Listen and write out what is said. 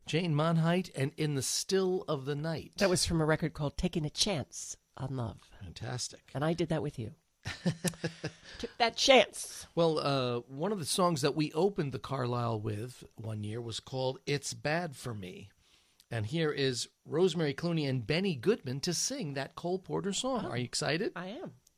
Jane Monheit and In the Still of the Night. That was from a record called Taking a Chance on Love. Fantastic. And I did that with you. Took that chance. Well, one of the songs that we opened the Carlisle with one year was called It's Bad for Me. And here is Rosemary Clooney and Benny Goodman to sing that Cole Porter song. Are you excited? I am.